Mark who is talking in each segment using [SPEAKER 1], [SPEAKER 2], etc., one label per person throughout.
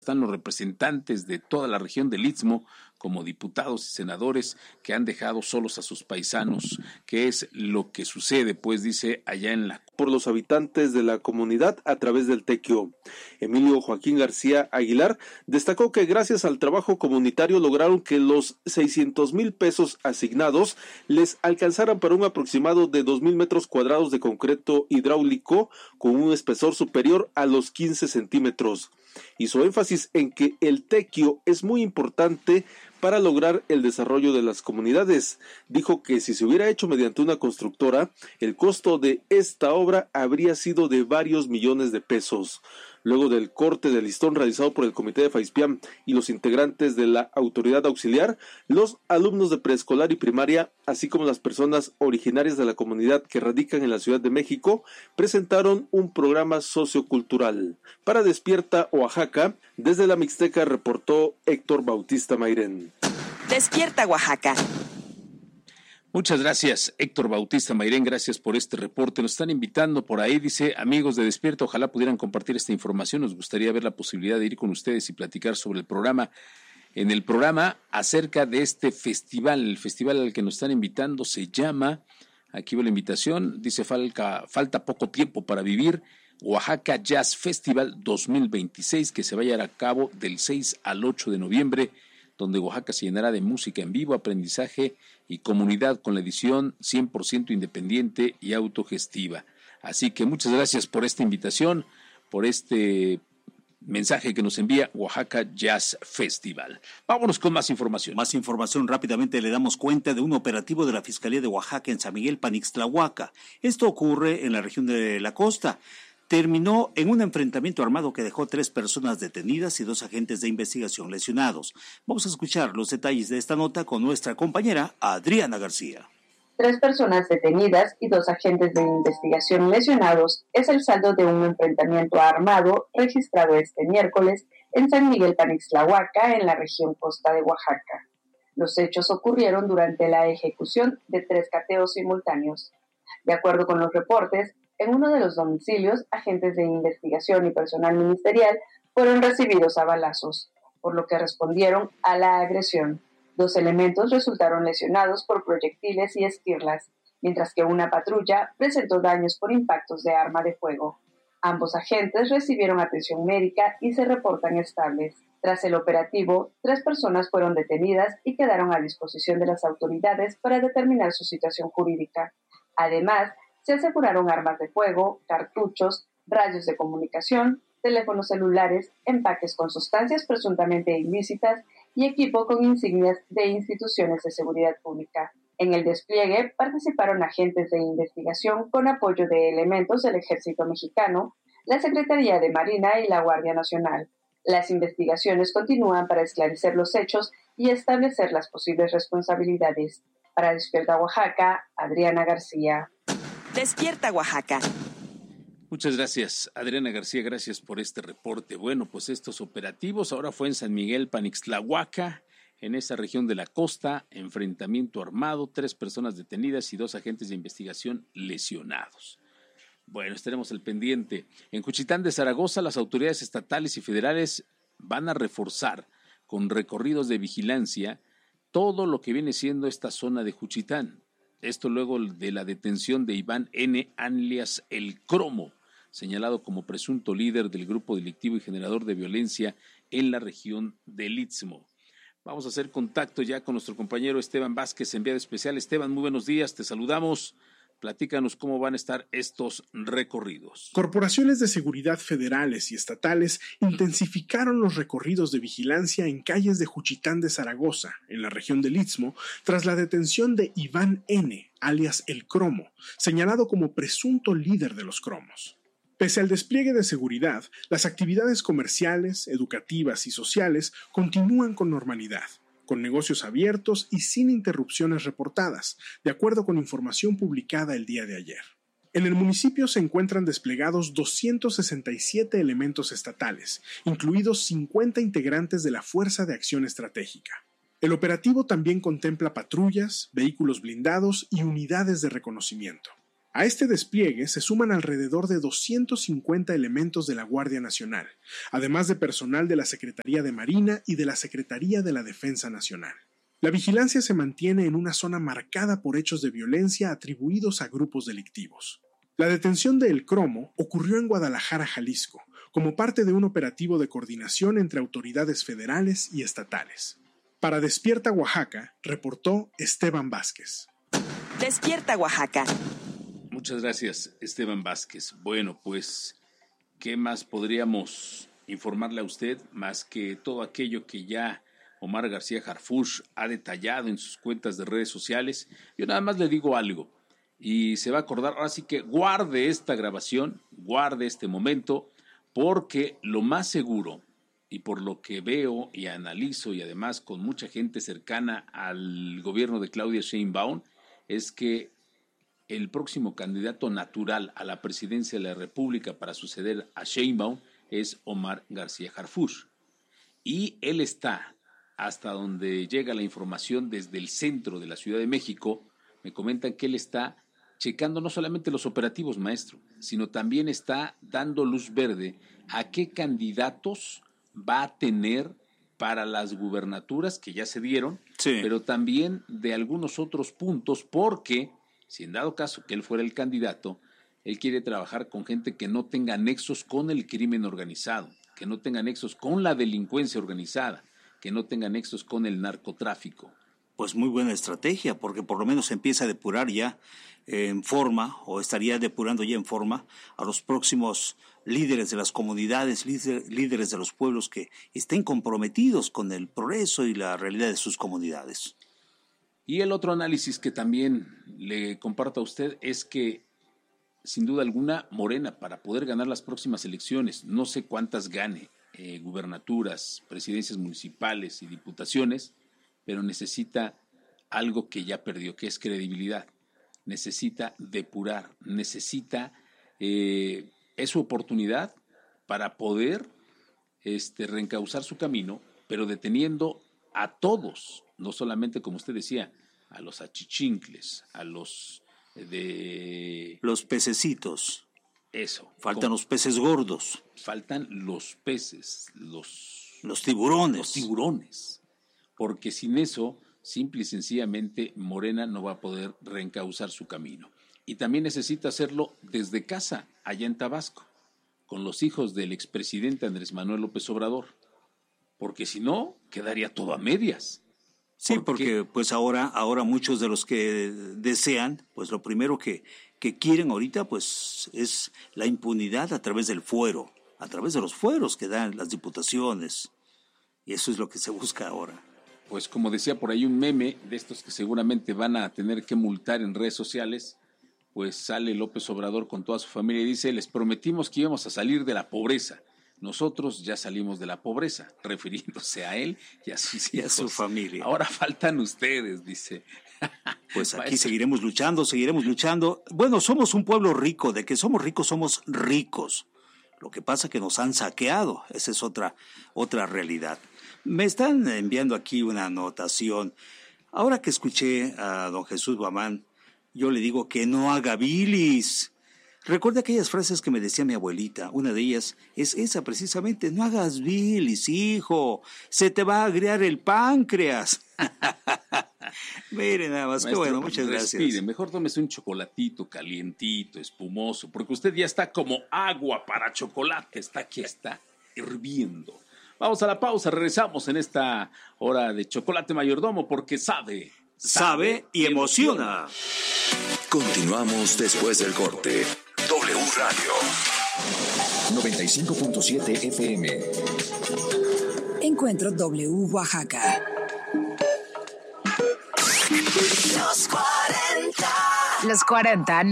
[SPEAKER 1] Están los representantes de toda la región del Istmo, como diputados y senadores que han dejado solos a sus paisanos. ¿Qué es lo que sucede? Pues dice allá en la...
[SPEAKER 2] Por los habitantes de la comunidad a través del Tequio. Emilio Joaquín García Aguilar destacó que gracias al trabajo comunitario lograron que los 600,000 pesos asignados les alcanzaran para un aproximado de 2,000 metros cuadrados de concreto hidráulico con un espesor superior a los 15 centímetros. Hizo énfasis en que el Tequio es muy importante para lograr el desarrollo de las comunidades. Dijo que si se hubiera hecho mediante una constructora, el costo de esta obra habría sido de varios millones de pesos. Luego del corte de listón realizado por el Comité de Faispiam y los integrantes de la autoridad auxiliar, los alumnos de preescolar y primaria, así como las personas originarias de la comunidad que radican en la Ciudad de México, presentaron un programa sociocultural. Para Despierta Oaxaca, desde la Mixteca reportó Héctor Bautista Mairén.
[SPEAKER 3] Despierta Oaxaca.
[SPEAKER 1] Muchas gracias, Héctor Bautista Mairén, gracias por este reporte. Nos están invitando por ahí, dice, amigos de Despierta, ojalá pudieran compartir esta información. Nos gustaría ver la posibilidad de ir con ustedes y platicar sobre el programa. En el programa, acerca de este festival, el festival al que nos están invitando se llama, aquí va la invitación, dice, falta poco tiempo para vivir, Oaxaca Jazz Festival 2026, que se va a llevar a cabo del 6 al 8 de noviembre, donde Oaxaca se llenará de música en vivo, aprendizaje y comunidad con la edición 100% independiente y autogestiva. Así que muchas gracias por esta invitación, por este mensaje que nos envía Oaxaca Jazz Festival. Vámonos con más información.
[SPEAKER 4] Más información, rápidamente le damos cuenta de un operativo de la Fiscalía de Oaxaca en San Miguel Panixtlahuaca. Esto ocurre en la región de la costa. Terminó en un enfrentamiento armado que dejó 3 personas detenidas y 2 agentes de investigación lesionados. Vamos a escuchar los detalles de esta nota con nuestra compañera Adriana García.
[SPEAKER 5] 3 personas detenidas y 2 agentes de investigación lesionados es el saldo de un enfrentamiento armado registrado este miércoles en San Miguel Panixtlahuaca, en la región costa de Oaxaca. Los hechos ocurrieron durante la ejecución de 3 cateos simultáneos. De acuerdo con los reportes, en uno de los domicilios, agentes de investigación y personal ministerial fueron recibidos a balazos, por lo que respondieron a la agresión. 2 elementos resultaron lesionados por proyectiles y esquirlas, mientras que una patrulla presentó daños por impactos de arma de fuego. Ambos agentes recibieron atención médica y se reportan estables. Tras el operativo, 3 personas fueron detenidas y quedaron a disposición de las autoridades para determinar su situación jurídica. Además, se aseguraron armas de fuego, cartuchos, radios de comunicación, teléfonos celulares, empaques con sustancias presuntamente ilícitas y equipo con insignias de instituciones de seguridad pública. En el despliegue participaron agentes de investigación con apoyo de elementos del Ejército Mexicano, la Secretaría de Marina y la Guardia Nacional. Las investigaciones continúan para esclarecer los hechos y establecer las posibles responsabilidades. Para Despierta Oaxaca, Adriana García.
[SPEAKER 3] Despierta Oaxaca.
[SPEAKER 1] Muchas gracias, Adriana García, gracias por este reporte. Bueno, pues estos operativos ahora fue en San Miguel Panixtlahuaca, en esa región de la costa, enfrentamiento armado, 3 personas detenidas y 2 agentes de investigación lesionados. Bueno, estaremos al pendiente. En Juchitán de Zaragoza, las autoridades estatales y federales van a reforzar con recorridos de vigilancia todo lo que viene siendo esta zona de Juchitán. Esto luego de la detención de Iván N., alias El Cromo, señalado como presunto líder del grupo delictivo y generador de violencia en la región del Istmo. Vamos a hacer contacto ya con nuestro compañero Esteban Vázquez, enviado especial. Esteban, muy buenos días, te saludamos. Platícanos cómo van a estar estos recorridos.
[SPEAKER 6] Corporaciones de seguridad federales y estatales intensificaron los recorridos de vigilancia en calles de Juchitán de Zaragoza, en la región del Istmo, tras la detención de Iván N., alias El Cromo, señalado como presunto líder de los cromos. Pese al despliegue de seguridad, las actividades comerciales, educativas y sociales continúan con normalidad, con negocios abiertos y sin interrupciones reportadas, de acuerdo con información publicada el día de ayer. En el municipio se encuentran desplegados 267 elementos estatales, incluidos 50 integrantes de la Fuerza de Acción Estratégica. El operativo también contempla patrullas, vehículos blindados y unidades de reconocimiento. A este despliegue se suman alrededor de 250 elementos de la Guardia Nacional, además de personal de la Secretaría de Marina y de la Secretaría de la Defensa Nacional. La vigilancia se mantiene en una zona marcada por hechos de violencia atribuidos a grupos delictivos. La detención de El Cromo ocurrió en Guadalajara, Jalisco, como parte de un operativo de coordinación entre autoridades federales y estatales. Para Despierta Oaxaca, reportó Esteban Vázquez.
[SPEAKER 3] Despierta Oaxaca.
[SPEAKER 1] Muchas gracias, Esteban Vázquez. Bueno, pues, ¿qué más podríamos informarle a usted más que todo aquello que ya Omar García Harfuch ha detallado en sus cuentas de redes sociales? Yo nada más le digo algo y se va a acordar, ahora sí que guarde esta grabación, guarde este momento, porque lo más seguro, y por lo que veo y analizo y además con mucha gente cercana al gobierno de Claudia Sheinbaum, es que el próximo candidato natural a la presidencia de la República para suceder a Sheinbaum es Omar García Harfuch. Y él está, hasta donde llega la información desde el centro de la Ciudad de México, me comentan que él está checando no solamente los operativos, maestro, sino también está dando luz verde a qué candidatos va a tener para las gubernaturas que ya se dieron, sí, pero también de algunos otros puntos, porque si en dado caso que él fuera el candidato, él quiere trabajar con gente que no tenga nexos con el crimen organizado, que no tenga nexos con la delincuencia organizada, que no tenga nexos con el narcotráfico.
[SPEAKER 4] Pues muy buena estrategia, porque por lo menos se empieza a depurar ya en forma, o estaría depurando ya en forma, a los próximos líderes de las comunidades, líderes de los pueblos que estén comprometidos con el progreso y la realidad de sus comunidades.
[SPEAKER 1] Y el otro análisis que también le comparto a usted es que, sin duda alguna, Morena, para poder ganar las próximas elecciones, no sé cuántas gane, gubernaturas, presidencias municipales y diputaciones, pero necesita algo que ya perdió, que es credibilidad. Necesita depurar, necesita es su oportunidad para poder reencauzar su camino, pero deteniendo a todos, no solamente, como usted decía, a los achichincles, a los de...
[SPEAKER 4] los pececitos.
[SPEAKER 1] Eso.
[SPEAKER 4] Faltan los peces gordos.
[SPEAKER 1] Faltan los peces, los
[SPEAKER 4] tiburones.
[SPEAKER 1] Los tiburones. Porque sin eso, simple y sencillamente, Morena no va a poder reencauzar su camino. Y también necesita hacerlo desde casa, allá en Tabasco, con los hijos del expresidente Andrés Manuel López Obrador. Porque si no, quedaría todo a medias.
[SPEAKER 4] Sí, porque pues ahora muchos de los que desean, pues lo primero que quieren ahorita pues es la impunidad a través del fuero, a través de los fueros que dan las diputaciones. Y eso es lo que se busca ahora.
[SPEAKER 1] Pues como decía por ahí un meme de estos que seguramente van a tener que multar en redes sociales, pues sale López Obrador con toda su familia y dice: les prometimos que íbamos a salir de la pobreza. Nosotros ya salimos de la pobreza, refiriéndose a él y a sus hijos.
[SPEAKER 4] Y a su familia.
[SPEAKER 1] Ahora faltan ustedes, dice.
[SPEAKER 4] Pues aquí seguiremos luchando. Bueno, somos un pueblo rico, de que somos ricos, Lo que pasa es que nos han saqueado, esa es otra realidad. Me están enviando aquí una anotación. Ahora que escuché a don Jesús Guamán, yo le digo que no haga bilis. Recuerda aquellas frases que me decía mi abuelita. Una de ellas es esa precisamente: no hagas bilis, hijo, se te va a agriar el páncreas. Mire nada más, qué bueno, muchas gracias.
[SPEAKER 1] Respire, mejor tómese un chocolatito calientito, espumoso, porque usted ya está como agua para chocolate, está hirviendo. Vamos a la pausa, regresamos en esta hora de Chocolate Mayordomo, porque sabe
[SPEAKER 4] y emociona.
[SPEAKER 7] Continuamos después del corte. W Radio 95.7 FM.
[SPEAKER 8] Encuentro W Oaxaca. Los 40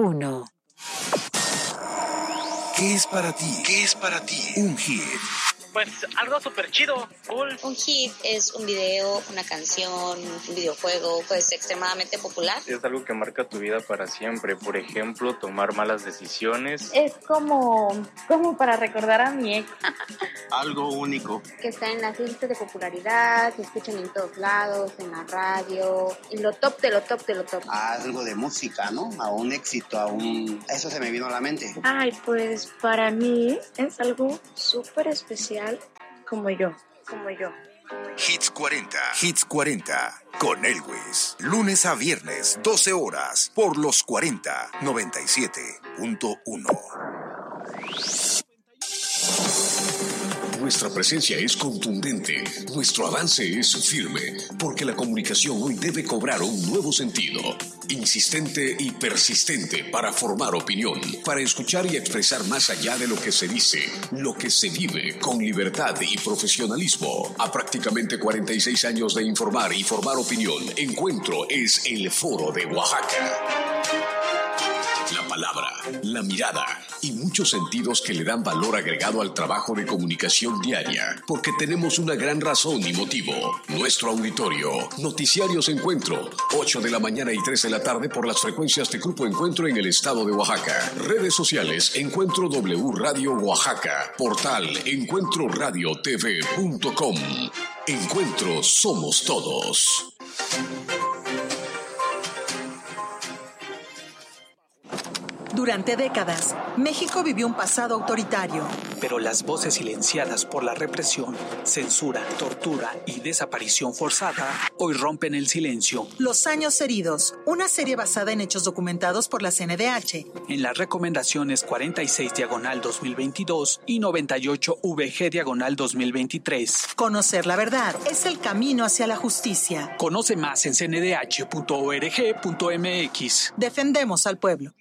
[SPEAKER 8] 97.1.
[SPEAKER 7] ¿Qué es para ti? Un hit.
[SPEAKER 9] Pues algo súper chido, cool.
[SPEAKER 10] Un hit es un video, una canción, un videojuego, pues extremadamente popular.
[SPEAKER 11] Es algo que marca tu vida para siempre. Por ejemplo, tomar malas decisiones.
[SPEAKER 12] Es como para recordar a mi ex.
[SPEAKER 13] Algo único.
[SPEAKER 14] Que está en las listas de popularidad, se escuchan en todos lados, en la radio, en lo top de lo top de lo top.
[SPEAKER 13] Algo de música, ¿no? A un éxito, Eso se me vino a la mente.
[SPEAKER 12] Ay, pues para mí es algo súper especial como yo.
[SPEAKER 7] Hits 40. Hits 40 con Elvis. Lunes a viernes, 12 horas, por los 40, 97.1. Nuestra presencia es contundente, nuestro avance es firme, porque la comunicación hoy debe cobrar un nuevo sentido, insistente y persistente para formar opinión, para escuchar y expresar más allá de lo que se dice, lo que se vive con libertad y profesionalismo. A prácticamente 46 años de informar y formar opinión, Encuentro es el Foro de Oaxaca. La palabra, la mirada y muchos sentidos que le dan valor agregado al trabajo de comunicación diaria, porque tenemos una gran razón y motivo. Nuestro auditorio, Noticiarios Encuentro, 8 de la mañana y 3 de la tarde por las frecuencias de Grupo Encuentro en el estado de Oaxaca. Redes sociales, Encuentro W Radio Oaxaca. Portal, encuentroradiotv.com. Encuentro somos todos.
[SPEAKER 15] Durante décadas, México vivió un pasado autoritario.
[SPEAKER 16] Pero las voces silenciadas por la represión, censura, tortura y desaparición forzada hoy rompen el silencio.
[SPEAKER 15] Los años heridos, una serie basada en hechos documentados por la CNDH.
[SPEAKER 16] En las recomendaciones 46/2022 y 98VG/2023.
[SPEAKER 15] Conocer la verdad es el camino hacia la justicia.
[SPEAKER 16] Conoce más en cndh.org.mx.
[SPEAKER 15] Defendemos al pueblo.